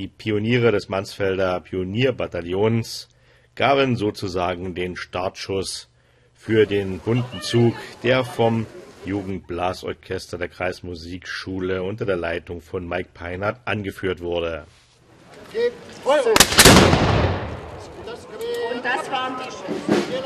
Die Pioniere des Mansfelder Pionierbataillons gaben sozusagen den Startschuss für den bunten Zug, der vom Jugendblasorchester der Kreismusikschule unter der Leitung von Mike Peinert angeführt wurde. Und das waren die Schützen.